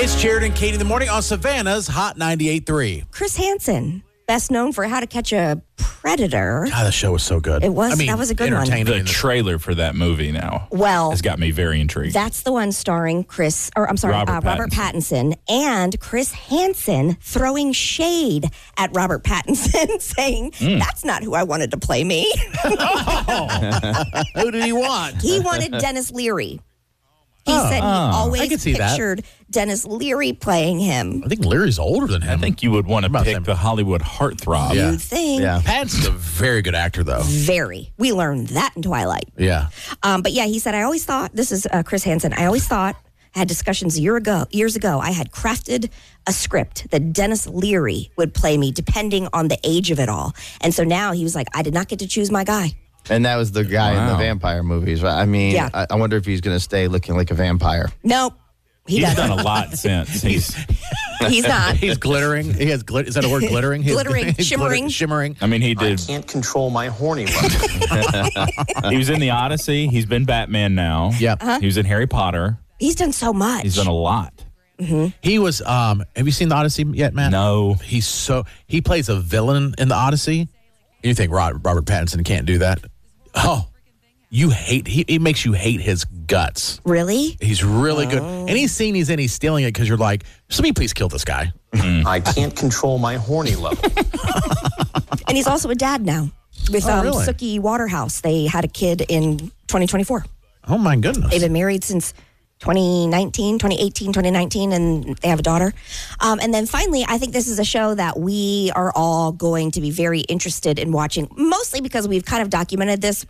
It's Jared and Katie in the morning on Savannah's Hot 98.3. Chris Hansen, best known for How to Catch a Predator. God, the show was so good. It was. That was a good one. entertaining. The trailer for that movie now has got me very intrigued. That's the one starring Robert Pattinson and Chris Hansen throwing shade at Robert Pattinson, saying, that's not who I wanted to play me. Who did he want? He wanted Dennis Leary. He said he always pictured Dennis Leary playing him. I think Leary's older than him. I think you would want to pick the Hollywood heartthrob. Yeah. You think? Yeah. Pattinson's a very good actor, though. Very. We learned that in Twilight. Yeah. But yeah, he said, I always thought, this is Chris Hansen, I always thought, had discussions years ago, I had crafted a script that Dennis Leary would play me depending on the age of it all. And so now he was like, I did not get to choose my guy. And that was the guy in the vampire movies, right? I mean, Yeah. I wonder if he's going to stay looking like a vampire. Nope. He's done a lot since. He's not. He's glittering. He has is that a word, glittering? Glittering, shimmering. Shimmering. I mean, he did. I can't control my horny level. He was in The Odyssey. He's been Batman now. Yep. He was in Harry Potter. He's done so much. He's done a lot. He was, have you seen The Odyssey yet, Matt? No. He plays a villain in The Odyssey. You think Robert Pattinson can't do that? Oh, he makes you hate his guts. Really? He's really good. Any scene he's in, he's stealing it because you're like, somebody please kill this guy. I can't control my horny level. And he's also a dad now with really? Sookie Waterhouse. They had a kid in 2024. Oh, my goodness. They've been married since 2018, 2019, and they have a daughter. And then finally, I think this is a show that we are all going to be very interested in watching, mostly because we've kind of documented this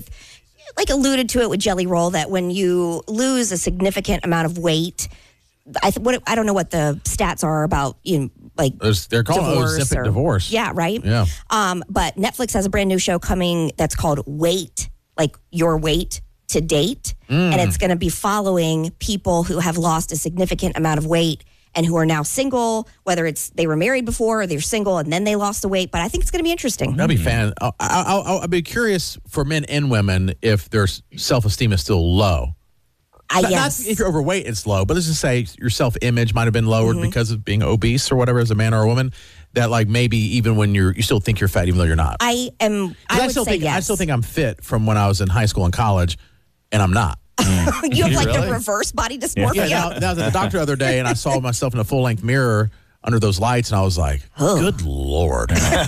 alluded to it with Jelly Roll, that when you lose a significant amount of weight, I don't know what the stats are about, they're calling it Ozempic divorce. Yeah, right? Yeah. But Netflix has a brand new show coming that's called Weight, like your weight to date. And it's going to be following people who have lost a significant amount of weight and who are now single, whether it's they were married before or they're single and then they lost the weight. But I think it's going to be interesting. That'd be fan. I'd be curious for men and women if their self-esteem is still low. Yes. Not if you're overweight, it's low, but let's just say your self-image might have been lowered because of being obese or whatever as a man or a woman. That like maybe even when you still think you're fat, even though you're not. I still think I'm fit from when I was in high school and college, and I'm not. You have the reverse body dysmorphia. Yeah, I was at the doctor the other day, and I saw myself in a full-length mirror under those lights, and I was like, good Lord.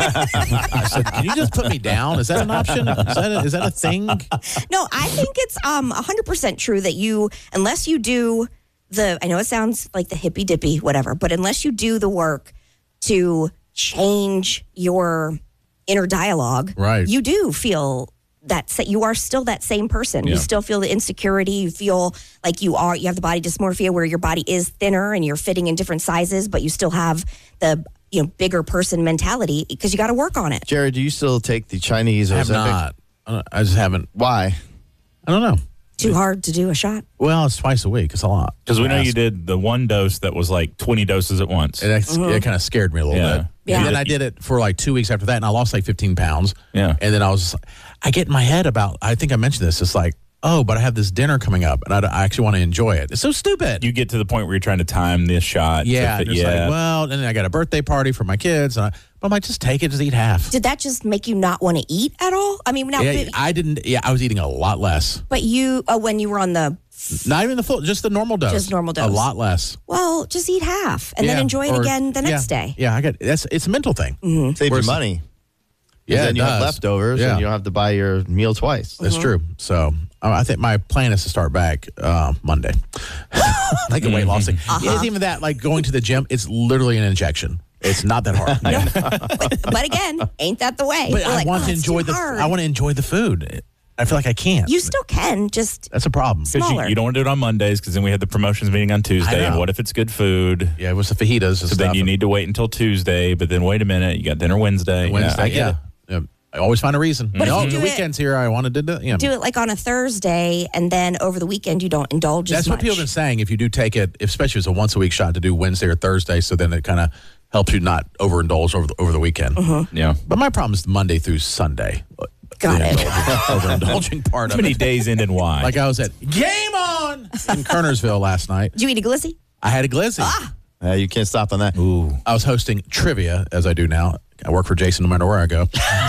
I said, can you just put me down? Is that an option? Is that a thing? No, I think it's 100% true that unless you do I know it sounds like the hippy-dippy, whatever, but unless you do the work to change your inner dialogue, right, you do feel that you are still that same person. You still feel the insecurity. You feel like you have the body dysmorphia where your body is thinner and you're fitting in different sizes, but you still have the bigger person mentality because you got to work on it. Jared, do you still take the Chinese Ozempic? I have not. I just haven't. Why? I don't know. Too hard to do a shot? Well, it's twice a week. It's a lot. Because we know you did the one dose that was like 20 doses at once. It kind of scared me a little bit. Yeah. And then I did it for like 2 weeks after that, and I lost like 15 pounds. Yeah. And then I get in my head about, I think I mentioned this, it's like, oh, but I have this dinner coming up, and I actually want to enjoy it. It's so stupid. You get to the point where you're trying to time this shot. Yeah. Like, well, and then I got a birthday party for my kids, but I'm like, just take it, just eat half. Did that just make you not want to eat at all? I mean, I didn't. Yeah, I was eating a lot less. But when you were on the... Not even the full, just the normal dose. Just normal dose. A lot less. Well, just eat half and then enjoy it again the next day. Yeah, it's a mental thing. Save your money. Yeah, then you have leftovers and you don't have to buy your meal twice. That's true. So I think my plan is to start back Monday. Like a weight loss thing. It's even that, like going to the gym, it's literally an injection. It's not that hard. But again, ain't that the way? But I want to enjoy I want to enjoy the food. I feel like I can't. You still can, just that's a problem. Smaller. You don't want to do it on Mondays because then we have the promotions meeting on Tuesday. And what if it's good food? Yeah, it was the fajitas. So then you need to wait until Tuesday. But then wait a minute, you got dinner Wednesday. Wednesday, I get it. Yeah. I always find a reason. But if you do the weekend's here. I wanted to do it. Do it like on a Thursday, and then over the weekend you don't indulge That's as much. what people have been saying. If you do take it, especially as a once-a-week shot, to do Wednesday or Thursday, so then it kind of helps you not overindulge over the weekend. Yeah. But my problem is Monday through Sunday. Got it. Overindulging part How of many it. days end and why? Like I was at Game On in Kernersville last night. Did you eat a glizzy? I had a glizzy. You can't stop on that. Ooh. I was hosting trivia, as I do now. I work for Jason no matter where I go.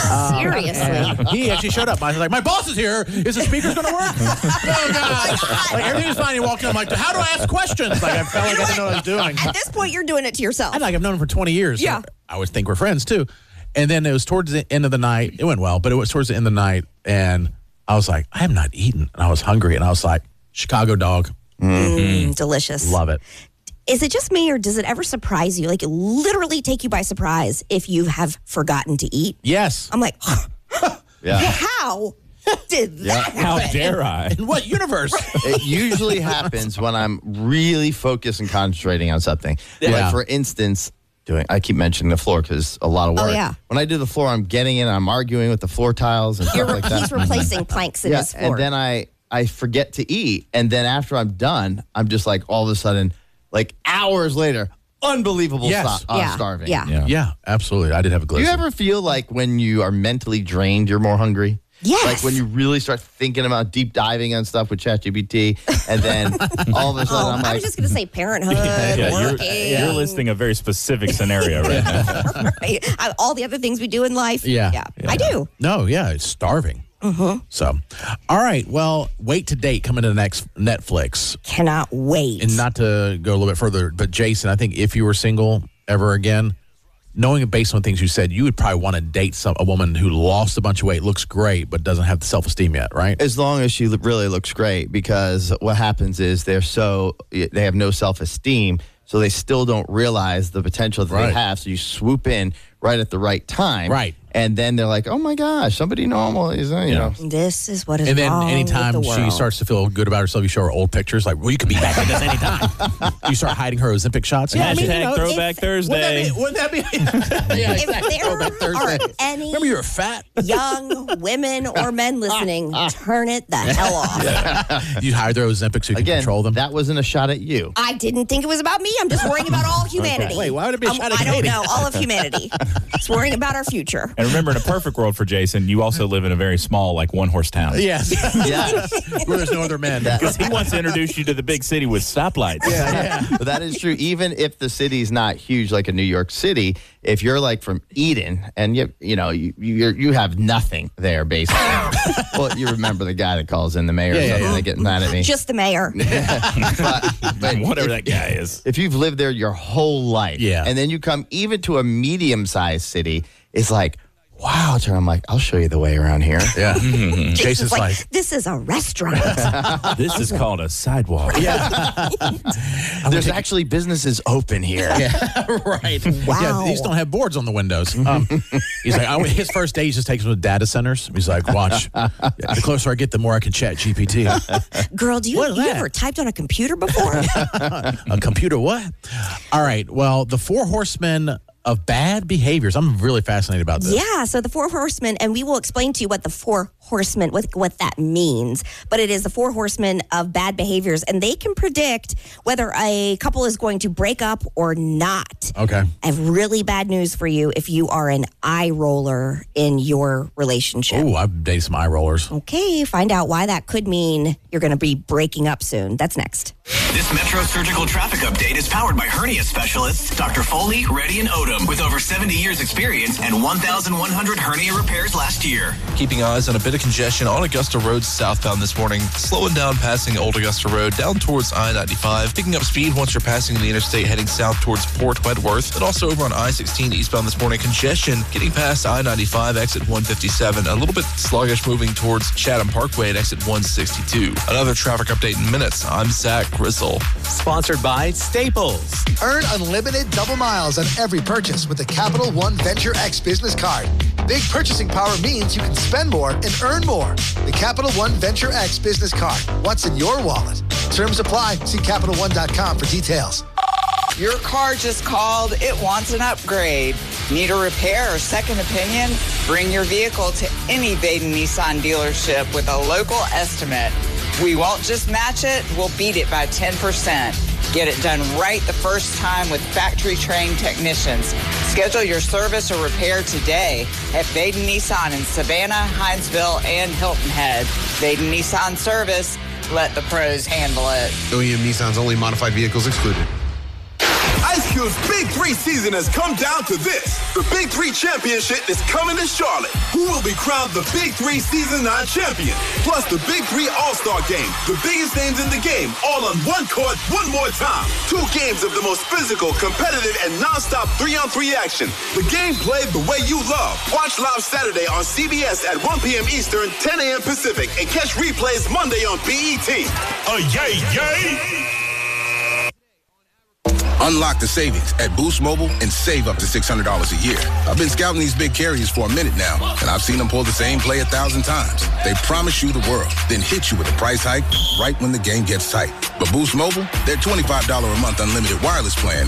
Seriously. He actually showed up. I was like, my boss is here. Is the speakers going to work? Oh, God. Like, everything's fine. He walked in. I'm like, how do I ask questions? Like, I felt like I didn't know what I was doing. At this point, you're doing it to yourself. I've known him for 20 years. Yeah. So I always think we're friends, too. And then it was towards the end of the night. It went well, but it was towards the end of the night. And I was like, I have not eaten. And I was hungry. And I was like, Chicago dog. Delicious. Love it. Is it just me, or does it ever surprise you? Like, it literally take you by surprise if you have forgotten to eat? Yes. I'm like, Yeah. how did that happen? How dare I? In what universe? It usually happens when I'm really focused and concentrating on something. Yeah. Like, for instance, I keep mentioning the floor because a lot of work. Oh, yeah. When I do the floor, I'm getting in, I'm arguing with the floor tiles and stuff like that. He's replacing planks in his floor. And then I forget to eat. And then after I'm done, I'm just like, all of a sudden, like hours later, unbelievable Yes. starving. Yeah. Yeah, absolutely. I did have a glizzy. Do you ever feel like when you are mentally drained, you're more hungry? Yes. Like when you really start thinking about deep diving on stuff with ChatGPT, and then all of a sudden I'm I like, was just going to say parenthood, working. You're listing a very specific scenario right now. Right. All the other things we do in life. Yeah. I do. No, yeah, it's starving. So, all right. Well, Wait to Date coming to the next Netflix. Cannot wait. And not to go a little bit further, but Jason, I think if you were single ever again, knowing based on things you said, you would probably want to date a woman who lost a bunch of weight, looks great, but doesn't have the self-esteem yet, right? as long as she really looks great, because what happens is they have no self-esteem, so they still don't realize the potential that Right. they have. So you swoop in right at the right time. Right. And then they're like, oh my gosh, somebody normal is, you know. This is what is And then wrong anytime with the she world. starts to feel good about herself, you show her old pictures, like, well, you could be back in this anytime. You start hiding her Ozempic shots. Hashtag Throwback Thursday. Wouldn't that be? Yeah, If exactly. Throwback there are Thursday. any Remember you were fat? young women or men listening, turn it the hell off. You hide their Ozempic so you can Again, control them? that wasn't a shot at you. I didn't think it was about me. I'm just worrying about all humanity. Wait, why would it be a shot at I don't Katie? know. All of humanity. Just worrying about our future. And remember, in a perfect world for Jason, you also live in a very small, like, one-horse town. Yes. Yes. Where there's no other men. Because he wants to introduce you to the big city with stoplights. But that is true. Even if the city's not huge like a New York City, if you're like from Eden and you have nothing there basically. Well, you remember the guy that calls in the mayor or something, they get mad at me. Just the mayor. But Whatever that guy is. if you've lived there your whole life, Yeah. and then you come even to a medium-sized city, it's like, wow. So I'm like, I'll show you the way around here. Yeah. Jason's Jason's like, this is a restaurant. This is called a sidewalk. There's actually businesses open here. right. Wow. Yeah, these don't have boards on the windows. He's like, his first day, he just takes them to data centers. He's like, watch. The closer I get, the more I can chat GPT. Girl, do What is you that? ever typed on a computer before? A computer what? All right. Well, the 4 horsemen of bad behaviors. I'm really fascinated about this. Yeah, so the 4 horsemen, and we will explain to you what the 4 horsemen, what that means. But it is the 4 horsemen of bad behaviors, and they can predict whether a couple is going to break up or not. Okay. I have really bad news for you if you are an eye roller in your relationship. Oh, I've dated some eye rollers. Okay, find out why that could mean you're going to be breaking up soon. That's next. This Metro Surgical Traffic Update is powered by hernia specialists Dr. Foley, Reddy, and Odom, with over 70 years experience and 1,100 hernia repairs last year. Keeping eyes on a bit of congestion on Augusta Road southbound this morning, slowing down passing Old Augusta Road down towards I-95, picking up speed once you're passing the interstate heading south towards Port Wentworth, and also over on I-16 eastbound this morning, congestion getting past I-95 exit 157, a little bit sluggish moving towards Chatham Parkway at exit 162. Another traffic update in minutes. I'm Zach Grizzle. Sponsored by Staples. Earn unlimited double miles on every purchase with the Capital One Venture X business card. Big purchasing power means you can spend more and earn more. The Capital One Venture X business card. What's in your wallet? Terms apply. See CapitalOne.com for details. Your car just called. It wants an upgrade. Need a repair or second opinion? Bring your vehicle to any Vaden Nissan dealership with a local estimate. We won't just match it, we'll beat it by 10%. Get it done right the first time with factory-trained technicians. Schedule your service or repair today at Vaden Nissan in Savannah, Hinesville, and Hilton Head. Vaden Nissan Service, let the pros handle it. OEM Nissan's only modified vehicles excluded. BBQ's Big 3 season has come down to this. The Big 3 Championship is coming to Charlotte. Who will be crowned the Big 3 Season 9 champion? Plus the Big 3 All-Star Game. The biggest names in the game, all on one court, one more time. 2 games of the most physical, competitive, and non-stop 3-on-3 action. The game played the way you love. Watch live Saturday on CBS at 1 p.m. Eastern, 10 a.m. Pacific, and catch replays Monday on BET. Yay, yay! Unlock the savings at Boost Mobile and save up to $600 a year. I've been scouting these big carriers for a minute now, and I've seen them pull the same play 1,000 times. They promise you the world, then hit you with a price hike right when the game gets tight. But Boost Mobile, their $25 a month unlimited wireless plan